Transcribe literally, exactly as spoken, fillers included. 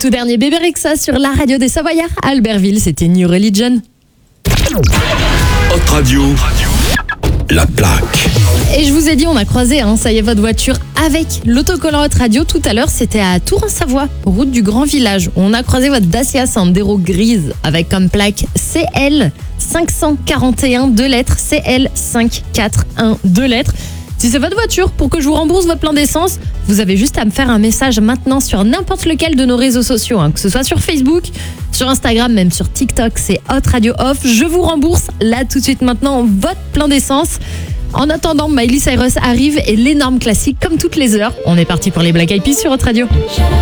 tout dernier Bébé Rexha sur la radio des Savoyards. À Albertville, c'était New Religion. Hot Radio, la plaque. Et je vous ai dit, on a croisé, hein, ça y est, votre voiture avec l'autocollant Hot Radio. Tout à l'heure, c'était à Tours en Savoie, route du Grand Village. On a croisé votre Dacia Sandero grise avec comme plaque C L cinq cent quarante et un, deux lettres, C L cinq cent quatre-vingt-un, deux lettres. Si c'est votre voiture, pour que je vous rembourse votre plein d'essence, vous avez juste à me faire un message maintenant sur n'importe lequel de nos réseaux sociaux, hein, que ce soit sur Facebook, sur Instagram, même sur TikTok, c'est Hot Radio Off. Je vous rembourse là tout de suite maintenant votre plein d'essence. En attendant, Miley Cyrus arrive et l'énorme classique comme toutes les heures. On est parti pour les Black Eyed Peas sur Hot Radio.